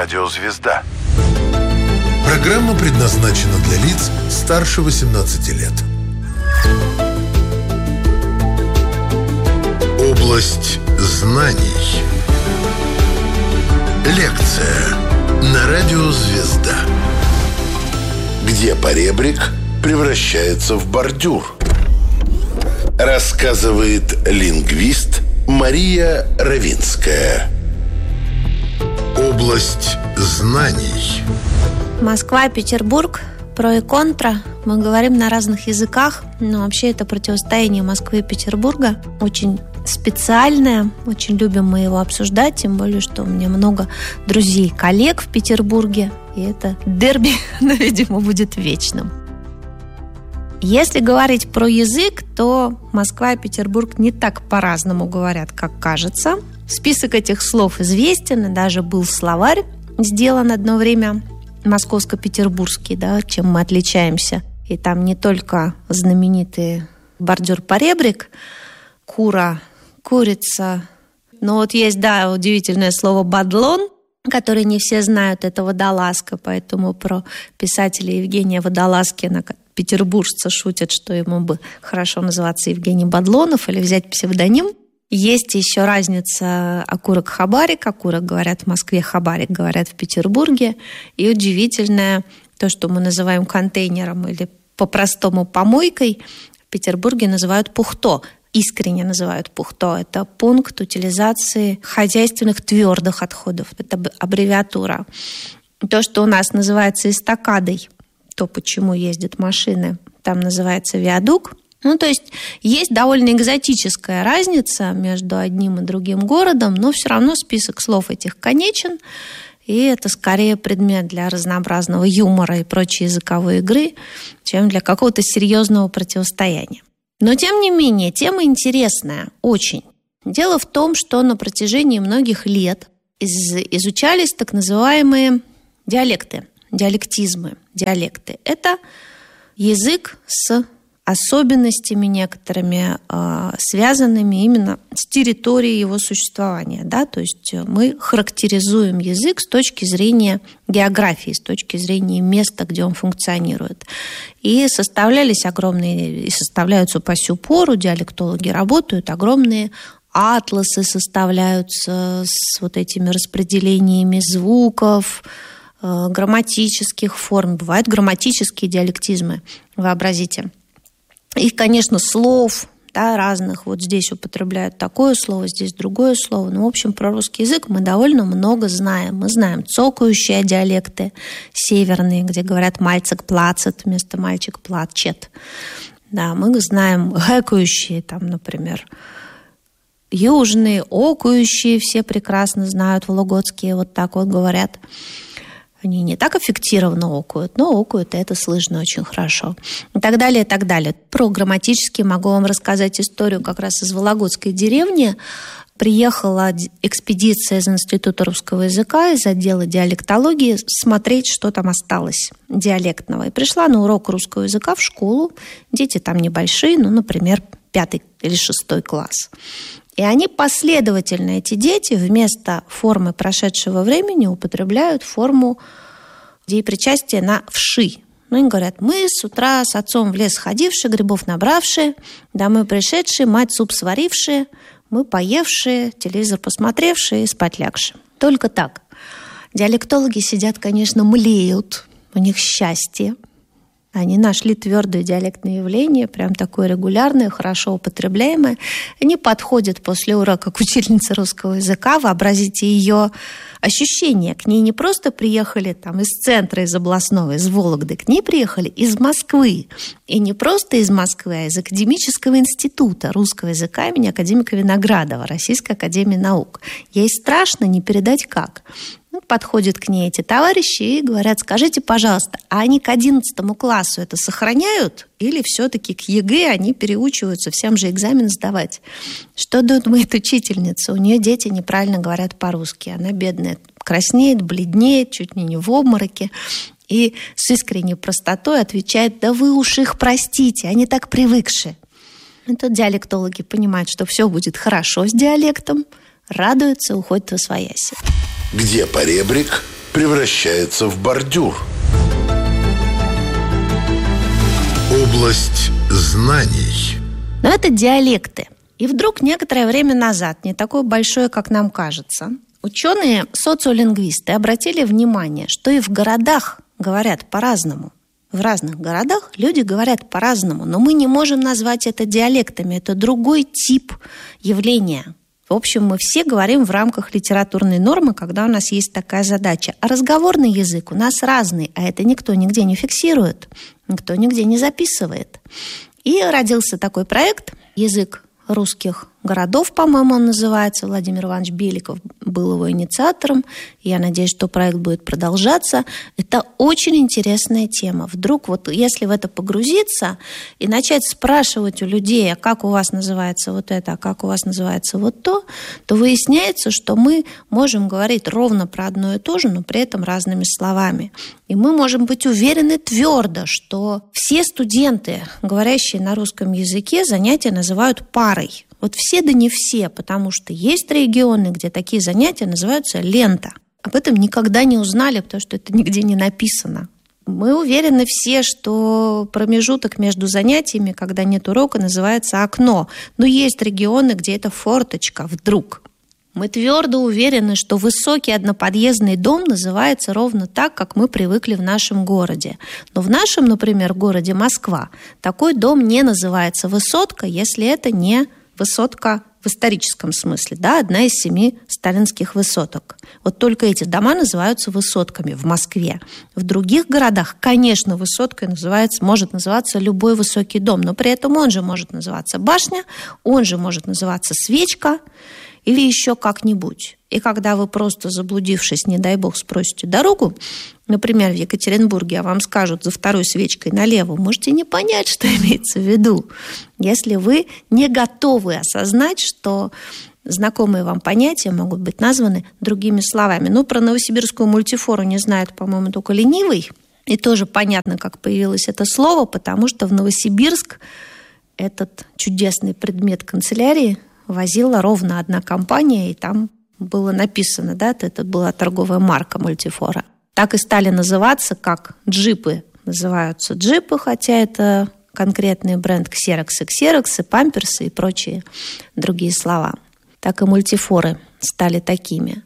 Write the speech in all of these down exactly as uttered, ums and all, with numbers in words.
радио «Звезда». Программа предназначена для лиц старше восемнадцати лет. Область знаний. Лекция на радио «Звезда». Где поребрик превращается в бордюр. Рассказывает лингвист Мария Равинская. Область знаний. Москва, Петербург, про и контра. Мы говорим на разных языках, но вообще это противостояние Москвы и Петербурга очень специальное. Очень любим мы его обсуждать, тем более, что у меня много друзей, коллег в Петербурге, и это дерби, оно, видимо, будет вечным. Если говорить про язык, то Москва и Петербург не так по-разному говорят, как кажется. Список этих слов известен, и даже был словарь сделан одно время, московско-петербургский, да, чем мы отличаемся. И там не только знаменитый бордюр-поребрик, кура, курица, но вот есть, да, удивительное слово «бадлон», которое не все знают, это водолазка, поэтому про писателя Евгения Водолазкина петербуржцы шутят, что ему бы хорошо называться Евгений Бадлонов или взять псевдоним. Есть еще разница окурок-хабарик. Окурок говорят в Москве, хабарик говорят в Петербурге. И удивительное то, что мы называем контейнером или по-простому помойкой, в Петербурге называют пухто. Искренне называют пухто. Это пункт утилизации хозяйственных твердых отходов. Это аббревиатура. То, что у нас называется эстакадой, то, почему ездят машины, там называется виадук. Ну, то есть есть довольно экзотическая разница между одним и другим городом, но все равно список слов этих конечен, и это скорее предмет для разнообразного юмора и прочей языковой игры, чем для какого-то серьезного противостояния. Но, тем не менее, тема интересная, очень. Дело в том, что на протяжении многих лет из- изучались так называемые диалекты, диалектизмы, диалекты. Это язык с особенностями некоторыми, э, связанными именно с территорией его существования. Да? То есть мы характеризуем язык с точки зрения географии, с точки зрения места, где он функционирует. И составлялись огромные, и составляются по сю пору, диалектологи работают, огромные атласы составляются с вот этими распределениями звуков, э, грамматических форм. Бывают грамматические диалектизмы, вообразите. И, конечно, слов, да, разных. Вот здесь употребляют такое слово, здесь другое слово. Ну, в общем, про русский язык мы довольно много знаем. Мы знаем цокающие диалекты северные, где говорят «мальцик плацет» вместо «мальчик плачет». Да, мы знаем гэкающие, там, например, южные, окающие, все прекрасно знают, вологодские вот так вот говорят. Они не так эффективно окают, но окают, и это слышно очень хорошо. И так далее, и так далее. Про грамматически могу вам рассказать историю как раз из вологодской деревни. Приехала экспедиция из Института русского языка, из отдела диалектологии, смотреть, что там осталось диалектного. И пришла на урок русского языка в школу. Дети там небольшие, ну, например, пятый или шестой класс. И они последовательно, эти дети, вместо формы прошедшего времени употребляют форму деепричастия на «вши». Ну, они говорят: мы с утра с отцом в лес ходившие, грибов набравшие, домой пришедшие, мать суп сварившие, мы поевшие, телевизор посмотревшие и спать лягшие. Только так. Диалектологи сидят, конечно, млеют, у них счастье. Они нашли твердое диалектное явление, прям такое регулярное, хорошо употребляемое. Они подходят после урока к учительнице русского языка. Вообразите ее ощущения. К ней не просто приехали там из центра, из областного, из Вологды. К ней приехали из Москвы. И не просто из Москвы, а из Академического института русского языка имени академика Виноградова, Российской академии наук. Ей страшно не передать как. Ну, подходят к ней эти товарищи и говорят: скажите, пожалуйста, а они к одиннадцатому классу это сохраняют или все-таки к ЕГЭ они переучиваются всем же экзамен сдавать? Что думает учительница? У нее дети неправильно говорят по-русски. Она бедная краснеет, бледнеет, чуть ли не в обмороке. И с искренней простотой отвечает: да вы уж их простите, они так привыкшие. И тут диалектологи понимают, что все будет хорошо с диалектом, радуются, уходят восвояси. Где поребрик превращается в бордюр. Область знаний. Но это диалекты. И вдруг некоторое время назад, не такое большое, как нам кажется, ученые, социолингвисты обратили внимание, что и в городах говорят по-разному. В разных городах люди говорят по-разному, но мы не можем назвать это диалектами. Это другой тип явления. В общем, мы все говорим в рамках литературной нормы, когда у нас есть такая задача. А разговорный язык у нас разный, а это никто нигде не фиксирует, никто нигде не записывает. И родился такой проект «Язык русских городов», по-моему, он называется. Владимир Иванович Беликов был его инициатором. Я надеюсь, что проект будет продолжаться. Это очень интересная тема. Вдруг вот если в это погрузиться и начать спрашивать у людей, а как у вас называется вот это, а как у вас называется вот то, то выясняется, что мы можем говорить ровно про одно и то же, но при этом разными словами. И мы можем быть уверены твердо, что все студенты, говорящие на русском языке, занятия называют парой. Вот все, да не все, потому что есть регионы, где такие занятия называются лента. Об этом никогда не узнали, потому что это нигде не написано. Мы уверены все, что промежуток между занятиями, когда нет урока, называется окно. Но есть регионы, где это форточка вдруг. Мы твердо уверены, что высокий одноподъездный дом называется ровно так, как мы привыкли в нашем городе. Но в нашем, например, городе Москва такой дом не называется высотка, если это не высотка в историческом смысле, да, одна из семи сталинских высоток. Вот только эти дома называются высотками в Москве. В других городах, конечно, высоткой называется, может называться любой высокий дом, но при этом он же может называться башня, он же может называться свечка или еще как-нибудь. И когда вы просто заблудившись, не дай бог, спросите дорогу, например, в Екатеринбурге, а вам скажут за второй свечкой налево, можете не понять, что имеется в виду, если вы не готовы осознать, что знакомые вам понятия могут быть названы другими словами. Ну, про новосибирскую мультифору не знает, по-моему, только ленивый. И тоже понятно, как появилось это слово, потому что в Новосибирск этот чудесный предмет канцелярии возила ровно одна компания, и там было написано, да, это была торговая марка мультифора. Так и стали называться, как джипы называются джипы, хотя это конкретный бренд ксероксы, ксероксы, памперсы и прочие другие слова. Так и мультифоры стали такими.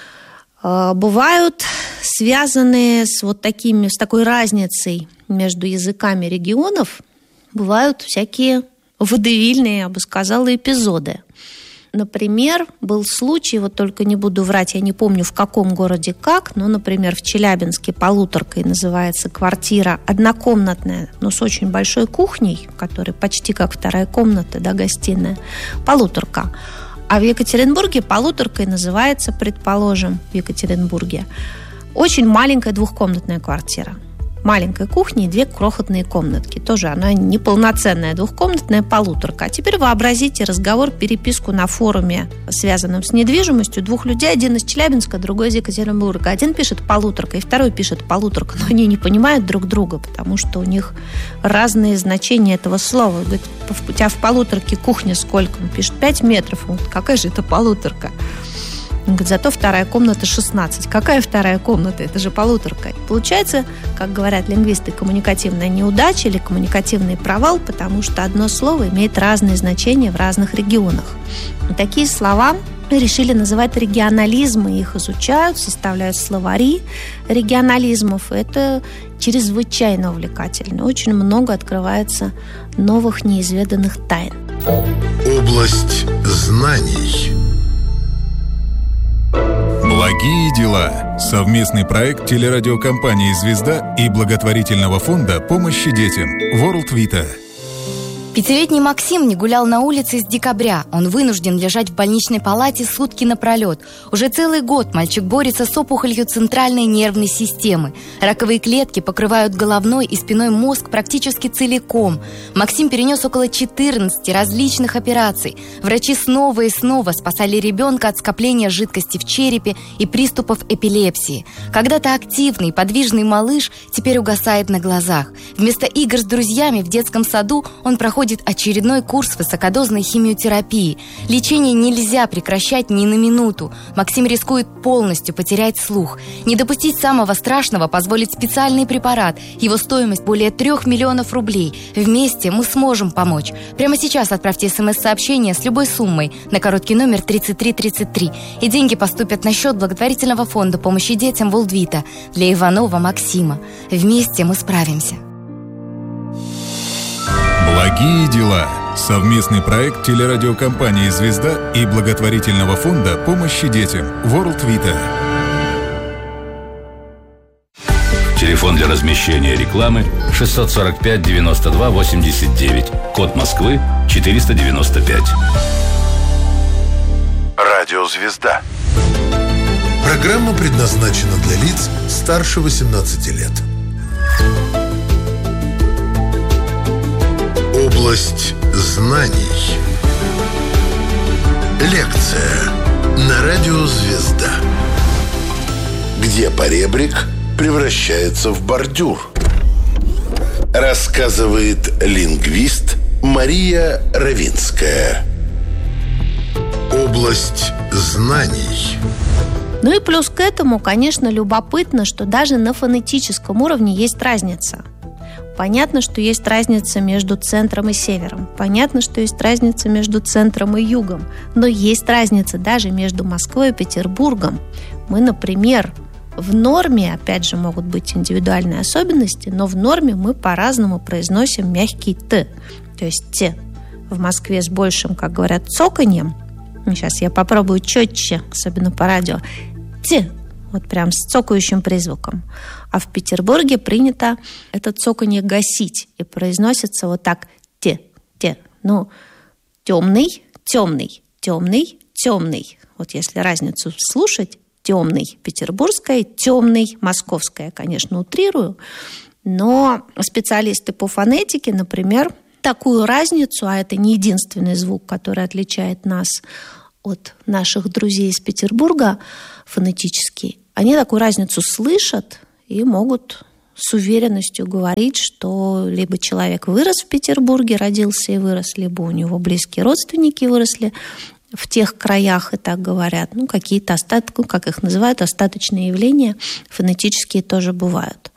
Бывают связанные с вот такими, с такой разницей между языками регионов, бывают всякие водевильные, я бы сказала, эпизоды. Например, был случай, вот только не буду врать, я не помню в каком городе как, но, например, в Челябинске полуторкой называется квартира однокомнатная, но с очень большой кухней, которая почти как вторая комната, да, гостиная, полуторка. А в Екатеринбурге полуторкой называется, предположим, в Екатеринбурге, очень маленькая двухкомнатная квартира. Маленькая кухня и две крохотные комнатки. Тоже она неполноценная двухкомнатная полуторка. А теперь вообразите разговор, переписку на форуме, связанном с недвижимостью, двух людей. Один из Челябинска, другой из Екатеринбурга. Один пишет полуторка, и второй пишет полуторка. Но они не понимают друг друга, потому что у них разные значения этого слова. Говорит, у тебя в полуторке кухня сколько? Он пишет пять метров. Он говорит, какая же это полуторка? Он говорит, зато вторая комната шестнадцать. Какая вторая комната? Это же полуторка. Получается, как говорят лингвисты, коммуникативная неудача или коммуникативный провал, потому что одно слово имеет разные значения в разных регионах. И такие слова решили называть регионализмы. Их изучают, составляют словари регионализмов. Это чрезвычайно увлекательно. Очень много открывается новых неизведанных тайн. Область знаний. Благие дела. Совместный проект телерадиокомпании «Звезда» и благотворительного фонда помощи детям World Vita. Пятилетний Максим не гулял на улице с декабря. Он вынужден лежать в больничной палате сутки напролет. Уже целый год мальчик борется с опухолью центральной нервной системы. Раковые клетки покрывают головной и спиной мозг практически целиком. Максим перенес около четырнадцати различных операций. Врачи снова и снова спасали ребенка от скопления жидкости в черепе и приступов эпилепсии. Когда-то активный, подвижный малыш теперь угасает на глазах. Вместо игр с друзьями в детском саду он проходит проходит очередной курс высокодозной химиотерапии. Лечение нельзя прекращать ни на минуту. Максим рискует полностью потерять слух. Не допустить самого страшного позволит специальный препарат. Его стоимость более трех миллионов рублей. Вместе мы сможем помочь. Прямо сейчас отправьте смс-сообщение с любой суммой на короткий номер тридцать три тридцать три. И деньги поступят на счет благотворительного фонда помощи детям World Vita для Иванова Максима. Вместе мы справимся. Благие дела. Совместный проект телерадиокомпании «Звезда» и благотворительного фонда помощи детям World Vita. Телефон для размещения рекламы шестьсот сорок пять девяносто два восемьдесят девять. Код Москвы четыреста девяносто пять. Радио «Звезда». Программа предназначена для лиц старше восемнадцати лет. Область знаний. Лекция на радио «Звезда». Где поребрик превращается в бордюр. Рассказывает лингвист Мария Равинская. Область знаний. Ну и плюс к этому, конечно, любопытно, что даже на фонетическом уровне есть разница. Понятно, что есть разница между центром и севером. Понятно, что есть разница между центром и югом. Но есть разница даже между Москвой и Петербургом. Мы, например, в норме, опять же, могут быть индивидуальные особенности, но в норме мы по-разному произносим мягкий «т». То есть «те». В Москве с большим, как говорят, цоканьем. Сейчас я попробую четче, особенно по радио. «Те». Вот прям с цокающим призвуком. А в Петербурге принято это цоканье гасить. И произносится вот так: те, те. Ну, темный, темный, темный, темный. Вот если разницу слушать, темный петербургская, темный московская, конечно, утрирую. Но специалисты по фонетике, например, такую разницу, а это не единственный звук, который отличает нас от наших друзей из Петербурга, фонетический, они такую разницу слышат и могут с уверенностью говорить, что либо человек вырос в Петербурге, родился и вырос, либо у него близкие родственники выросли в тех краях, и так говорят. Ну, какие-то остатки, как их называют, остаточные явления фонетические тоже бывают.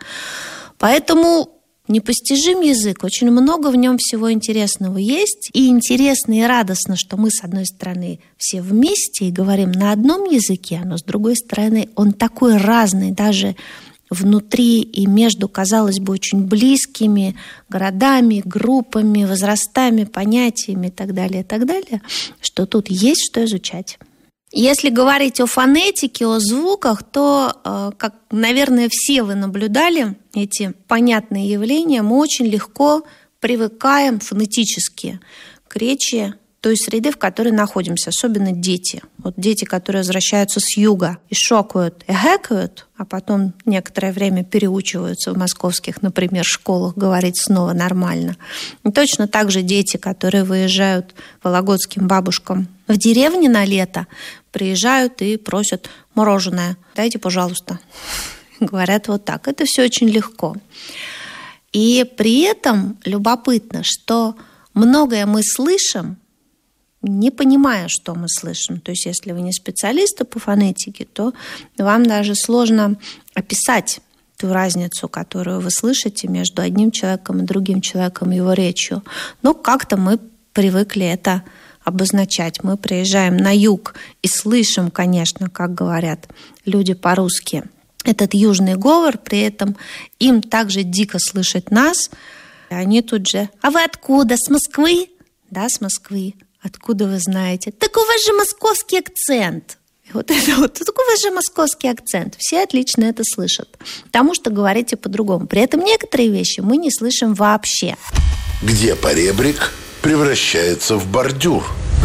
Поэтому непостижим язык, очень много в нем всего интересного есть. И интересно и радостно, что мы, с одной стороны, все вместе и говорим на одном языке, но с другой стороны, он такой разный, даже внутри и между, казалось бы, очень близкими городами, группами, возрастами, понятиями и так далее, и так далее, что тут есть что изучать. Если говорить о фонетике, о звуках, то, как, наверное, все вы наблюдали эти понятные явления, мы очень легко привыкаем фонетически к речи той среды, в которой находимся, особенно дети. Вот дети, которые возвращаются с юга и шокают, и хэкают, а потом некоторое время переучиваются в московских, например, школах говорить снова нормально. И точно так же дети, которые выезжают вологодским бабушкам в деревне на лето, приезжают и просят мороженое. Дайте, пожалуйста. Говорят вот так. Это все очень легко. И при этом любопытно, что многое мы слышим, не понимая, что мы слышим. То есть, если вы не специалисты по фонетике, то вам даже сложно описать ту разницу, которую вы слышите между одним человеком и другим человеком, его речью. Но как-то мы привыкли это обозначать. Мы приезжаем на юг и слышим, конечно, как говорят люди по-русски, этот южный говор, при этом им также дико слышать нас. Они тут же: «А вы откуда? С Москвы?» «Да, с Москвы». «Откуда вы знаете?» «Так у вас же московский акцент». Вот это вот, так у вас же московский акцент. Все отлично это слышат, потому что говорите по-другому. При этом некоторые вещи мы не слышим вообще. Где поребрик превращается в бордюр.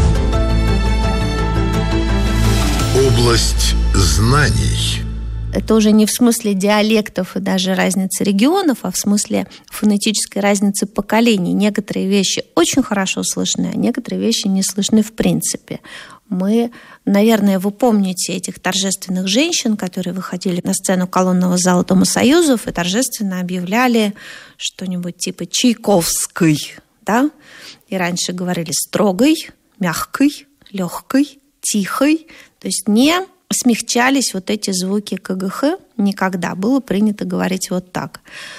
Область знаний. Это уже не в смысле диалектов и даже разницы регионов, а в смысле фонетической разницы поколений. Некоторые вещи очень хорошо слышны, а некоторые вещи не слышны в принципе. Мы, наверное, вы помните этих торжественных женщин, которые выходили на сцену колонного зала Дома Союзов и торжественно объявляли что-нибудь типа «Чайковской». Да? И раньше говорили строгой, мягкой, легкой, тихой. То есть не смягчались вот эти звуки КГХ никогда. Было принято говорить вот так.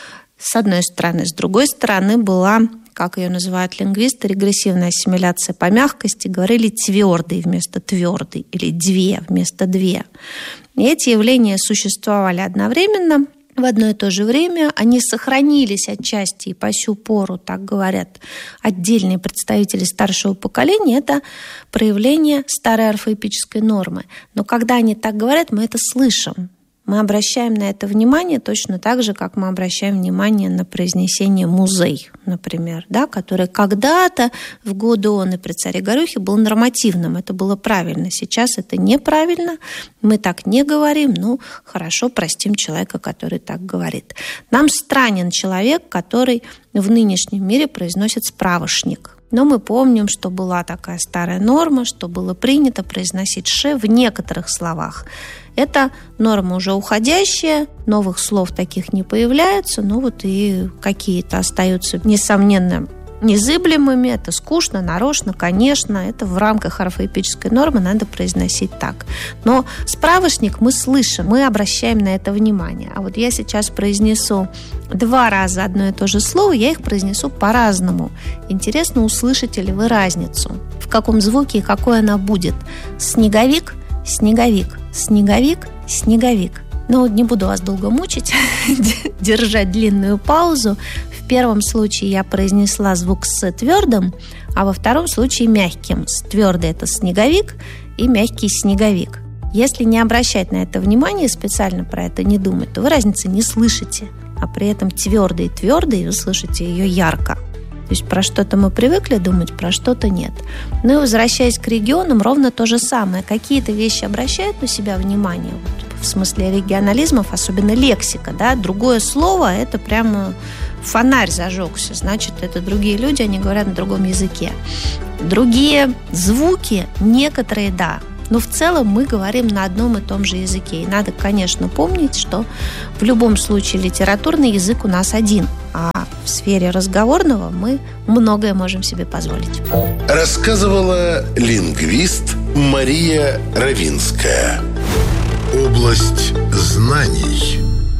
С одной стороны. С другой стороны была, как ее называют лингвисты, регрессивная ассимиляция по мягкости. Говорили твердый вместо твердый или две вместо две. И эти явления существовали одновременно. В одно и то же время они сохранились отчасти, и по сю пору, так говорят отдельные представители старшего поколения, это проявление старой орфоэпической нормы. Но когда они так говорят, мы это слышим. Мы обращаем на это внимание точно так же, как мы обращаем внимание на произнесение «музей», например, да, которое когда-то в годы оны при царе Горюхе было нормативным, это было правильно. Сейчас это неправильно, мы так не говорим, ну, хорошо, простим человека, который так говорит. Нам странен человек, который в нынешнем мире произносит «справочник». Но мы помним, что была такая старая норма, что было принято произносить «ше» в некоторых словах. Это норма уже уходящая, новых слов таких не появляется, но вот и какие-то остаются, несомненно, незыблемыми. Это скучно, нарочно, конечно, это в рамках орфоэпической нормы надо произносить так. Но справочник мы слышим, мы обращаем на это внимание. А вот я сейчас произнесу два раза одно и то же слово, я их произнесу по-разному. Интересно, услышите ли вы разницу? В каком звуке и какой она будет? Снеговик, снеговик, снеговик, снеговик. Но не буду вас долго мучить, держать длинную паузу. В первом случае я произнесла звук с твердым, а во втором случае мягким. С твердый это снеговик и мягкий снеговик. Если не обращать на это внимание, специально про это не думать, то вы разницы не слышите. А при этом твердый и твердый вы слышите ее ярко. То есть про что-то мы привыкли думать, про что-то нет. Ну и возвращаясь к регионам, ровно то же самое. Какие-то вещи обращают на себя внимание, вот, в смысле регионализмов, особенно лексика. Да? Другое слово – это прямо фонарь зажегся, значит, это другие люди, они говорят на другом языке. Другие звуки, некоторые – да. Но в целом мы говорим на одном и том же языке. И надо, конечно, помнить, что в любом случае литературный язык у нас один, а в сфере разговорного мы многое можем себе позволить. Рассказывала лингвист Мария Равинская. Область знаний.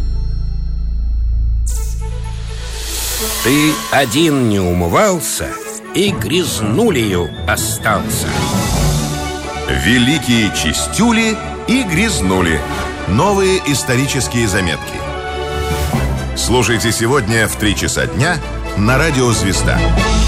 Ты один не умывался и грязнулею остался. Великие чистюли и грязнули. Новые исторические заметки. Слушайте сегодня в три часа дня на радио «Звезда».